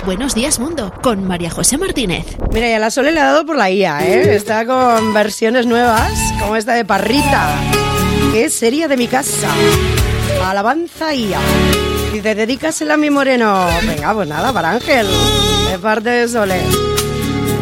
Buenos Días Mundo con María José Martínez. Mira, ya la Sole le ha dado por la IA, ¿eh? Está con versiones nuevas, como esta de Parrita, que sería de mi casa. Alabanza IA. Dice, dedícasela a mi moreno. Venga, pues nada, para Ángel, de parte de Sole.